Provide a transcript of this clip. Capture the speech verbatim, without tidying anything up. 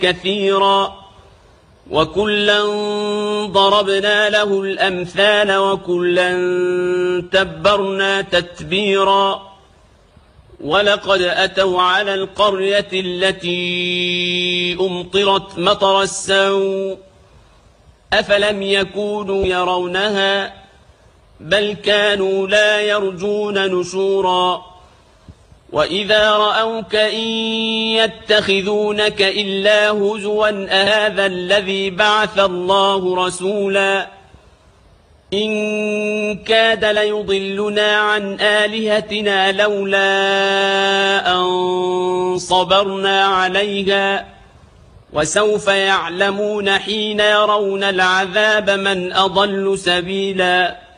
كثيرا وكلا ضربنا له الأمثال وكلا تبرنا تتبيرا ولقد أتوا على القرية التي أمطرت مطر السوء أفلم يكونوا يرونها بل كانوا لا يرجون نشورا وإذا رأوك إن يتخذونك إلا هزوا أهذا الذي بعث الله رسولا إن كاد ليضلنا عن آلهتنا لولا أن صبرنا عليها وسوف يعلمون حين يرون العذاب من أضل سبيلا.